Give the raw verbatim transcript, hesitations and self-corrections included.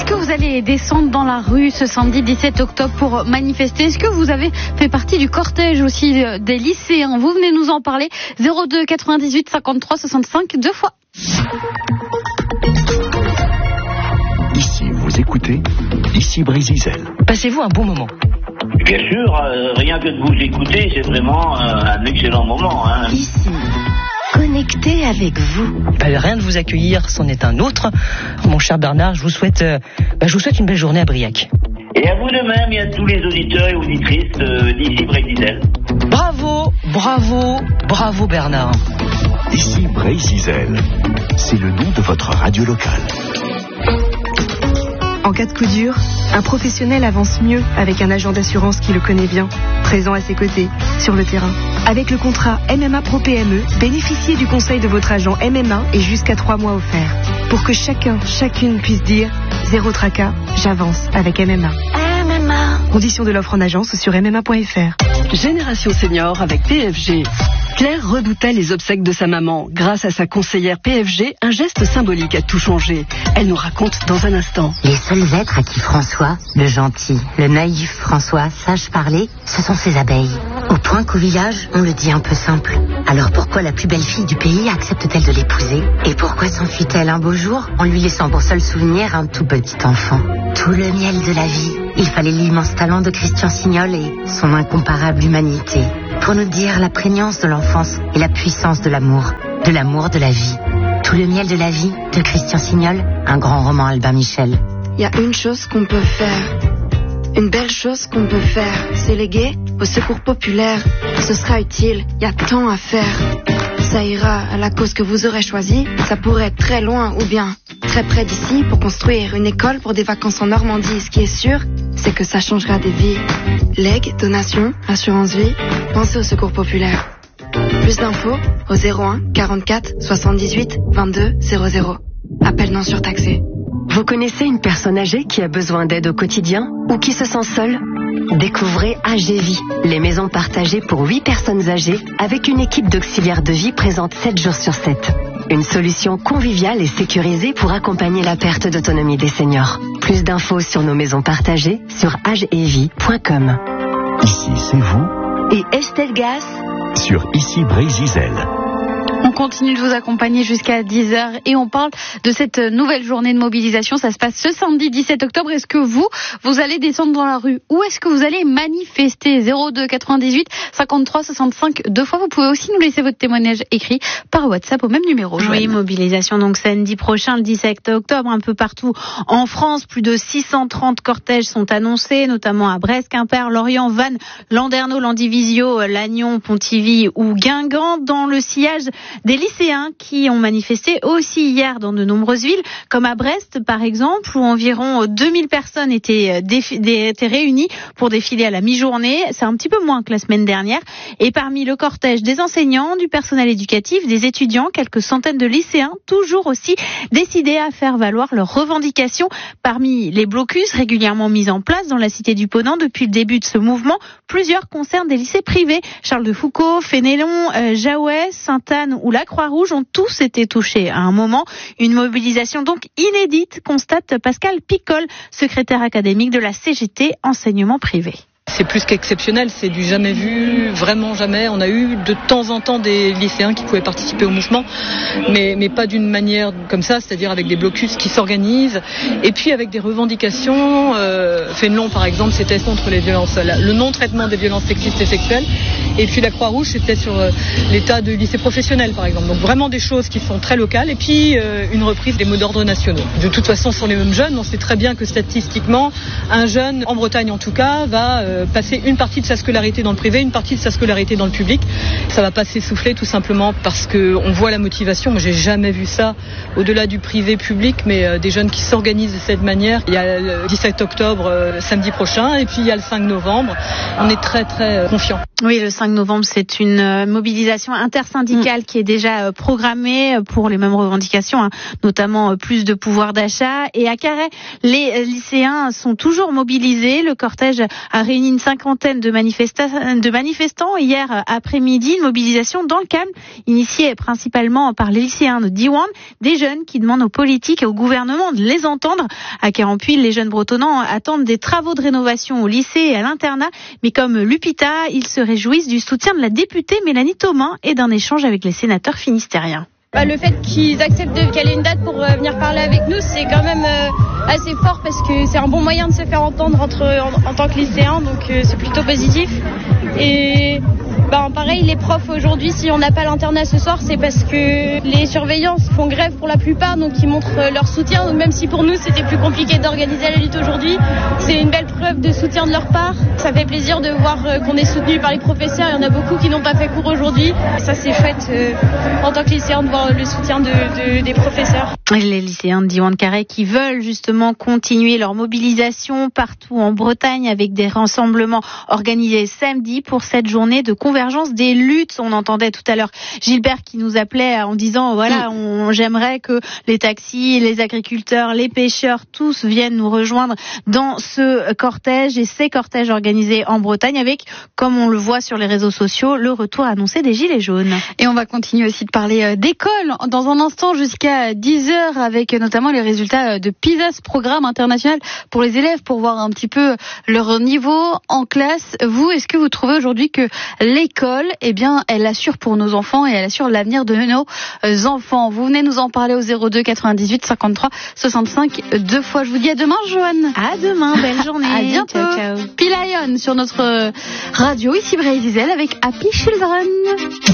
Est-ce que vous allez descendre dans la rue ce samedi dix-sept octobre pour manifester? Est-ce que vous avez fait partie du cortège aussi des lycéens? Vous venez nous en parler. zéro deux quatre-vingt-dix-huit cinquante-trois soixante-cinq, deux fois. Ici, vous écoutez, ici Brésil. Passez-vous un bon moment? Bien sûr, euh, rien que de vous écouter, c'est vraiment euh, un excellent moment. Hein. Ici, connecté avec vous. Bah, rien de vous accueillir, c'en est un autre. Mon cher Bernard, je vous souhaite, euh, bah, je vous souhaite une belle journée à Briac. Et à vous de même, et à tous les auditeurs et auditrices euh, d'ici Brésil. Bravo, bravo, bravo Bernard. Ici Brésil, c'est le nom de votre radio locale. En cas de coup dur, un professionnel avance mieux avec un agent d'assurance qui le connaît bien, présent à ses côtés, sur le terrain. Avec le contrat M M A Pro P M E, bénéficiez du conseil de votre agent M M A et jusqu'à trois mois offerts. Pour que chacun, chacune puisse dire « Zéro tracas, j'avance avec M M A ». M M A. Conditions de l'offre en agence sur m m a point f r. Génération Senior avec P F G. Claire redoutait les obsèques de sa maman. Grâce à sa conseillère P F G, un geste symbolique a tout changé. Elle nous raconte dans un instant. Les seuls êtres à qui François, le gentil, le naïf François, sache parler, ce sont ses abeilles. Au point qu'au village, on le dit un peu simple. Alors pourquoi la plus belle fille du pays accepte-t-elle de l'épouser? Et pourquoi s'enfuit-elle un beau jour en lui laissant pour seul souvenir un tout petit enfant? Tout le miel de la vie. Il fallait l'immense talent de Christian Signol et son incomparable humanité pour nous dire la prégnance de l'enfance et la puissance de l'amour, de l'amour de la vie. Tout le miel de la vie de Christian Signol, un grand roman Albin Michel. Il y a une chose qu'on peut faire, une belle chose qu'on peut faire, c'est léguer au secours populaire. Ce sera utile, il y a tant à faire. Ça ira à la cause que vous aurez choisie, ça pourrait être très loin ou bien très près d'ici pour construire une école pour des vacances en Normandie. Ce qui est sûr, c'est que ça changera des vies. Legs, donations, assurance vie, pensez au secours populaire. Plus d'infos au zéro un quarante-quatre soixante-dix-huit vingt-deux zéro zéro. Appel non surtaxé. Vous connaissez une personne âgée qui a besoin d'aide au quotidien ou qui se sent seule? Découvrez A G Vie, les maisons partagées pour huit personnes âgées avec une équipe d'auxiliaires de vie présente sept jours sur sept. Une solution conviviale et sécurisée pour accompagner la perte d'autonomie des seniors. Plus d'infos sur nos maisons partagées sur agevie point com. Ici, c'est vous. Et Estelle Gas Sur Ici Brésil. On continue de vous accompagner jusqu'à dix heures et on parle de cette nouvelle journée de mobilisation. Ça se passe ce samedi dix-sept octobre. Est-ce que vous, vous allez descendre dans la rue ou est-ce que vous allez manifester? Zéro deux quatre-vingt-dix-huit cinquante-trois soixante-cinq, deux fois. Vous pouvez aussi nous laisser votre témoignage écrit par WhatsApp au même numéro. Oui, Joanne. Mobilisation donc samedi prochain, le dix-sept octobre, un peu partout en France. Plus de six cent trente cortèges sont annoncés, notamment à Brest, Quimper, Lorient, Vannes, Landerneau, Landivisiau, Lannion, Pontivy ou Guingamp, dans le sillage des lycéens qui ont manifesté aussi hier dans de nombreuses villes, comme à Brest par exemple, où environ deux mille personnes étaient, défi- étaient réunies pour défiler à la mi-journée. C'est un petit peu moins que la semaine dernière. Et parmi le cortège des enseignants, du personnel éducatif, des étudiants, quelques centaines de lycéens, toujours aussi décidés à faire valoir leurs revendications. Parmi les blocus régulièrement mis en place dans la cité du Ponant depuis le début de ce mouvement, plusieurs concernent des lycées privés. Charles de Foucault, Fénélon, euh, Jaouès, Sainte-Anne ou la Croix-Rouge ont tous été touchés à un moment. Une mobilisation donc inédite, constate Pascal Picole, secrétaire académique de la C G T Enseignement Privé. C'est plus qu'exceptionnel, c'est du jamais vu, vraiment jamais. On a eu de temps en temps des lycéens qui pouvaient participer au mouvement, mais, mais pas d'une manière comme ça, c'est-à-dire avec des blocus qui s'organisent, et puis avec des revendications. Euh, Fénelon, par exemple, c'était contre les violences, le non-traitement des violences sexistes et sexuelles, et puis la Croix-Rouge, c'était sur euh, l'état de lycée professionnel, par exemple. Donc vraiment des choses qui sont très locales, et puis euh, une reprise des mots d'ordre nationaux. De toute façon, ce sont les mêmes jeunes. On sait très bien que statistiquement, un jeune, en Bretagne en tout cas, va euh, passer une partie de sa scolarité dans le privé, une partie de sa scolarité dans le public. Ça va pas s'essouffler tout simplement parce qu'on voit la motivation. Moi, j'ai jamais vu ça au-delà du privé-public, mais euh, des jeunes qui s'organisent de cette manière. Il y a le dix-sept octobre, euh, samedi prochain, et puis il y a le cinq novembre. On est très très euh, confiants. Oui, le cinq novembre, c'est une euh, mobilisation intersyndicale mmh. qui est déjà euh, programmée pour les mêmes revendications, hein, notamment euh, plus de pouvoir d'achat. Et à Carhaix, les euh, lycéens sont toujours mobilisés. Le cortège a réuni réuni une cinquantaine de, manifesta- de manifestants hier après-midi. Une mobilisation dans le calme, initiée principalement par les lycéens de Diwan, des jeunes qui demandent aux politiques et au gouvernement de les entendre. À Quérampuis, les jeunes bretonnants attendent des travaux de rénovation au lycée et à l'internat, mais comme l'Upita, ils se réjouissent du soutien de la députée Mélanie Thomas et d'un échange avec les sénateurs finistériens. Bah, le fait qu'ils acceptent de caler une date pour euh, venir parler avec nous, c'est quand même euh, assez fort parce que c'est un bon moyen de se faire entendre entre, en, en tant que lycéen, donc euh, c'est plutôt positif. Et bah, pareil, les profs aujourd'hui, si on n'a pas l'internat ce soir, c'est parce que les surveillants font grève pour la plupart, donc ils montrent euh, leur soutien. Donc même si pour nous c'était plus compliqué d'organiser la lutte aujourd'hui, c'est une belle preuve de soutien de leur part. Ça fait plaisir de voir euh, qu'on est soutenu par les professeurs. Il y en a beaucoup qui n'ont pas fait cours aujourd'hui. Ça c'est chouette euh, en tant que lycéen de voir le soutien de, de, des professeurs. Les lycéens de Diwan Carré qui veulent justement continuer leur mobilisation partout en Bretagne avec des rassemblements organisés samedi pour cette journée de convergence des luttes. On entendait tout à l'heure Gilbert qui nous appelait en disant voilà, on, j'aimerais que les taxis, les agriculteurs, les pêcheurs, tous viennent nous rejoindre dans ce cortège et ces cortèges organisés en Bretagne avec, comme on le voit sur les réseaux sociaux, le retour annoncé des Gilets jaunes. Et on va continuer aussi de parler d'école dans un instant jusqu'à dix heures avec notamment les résultats de PISA, ce programme international pour les élèves pour voir un petit peu leur niveau en classe. Vous, est-ce que vous trouvez aujourd'hui que l'école, eh bien, elle assure pour nos enfants et elle assure l'avenir de nos enfants? Vous venez nous en parler au zéro deux quatre-vingt-dix-huit cinquante-trois soixante-cinq deux fois. Je vous dis à demain, Joanne. À demain, belle journée. À bientôt. Ciao, ciao. P-Lion sur notre radio, ici Bray Zizel avec Happy Children.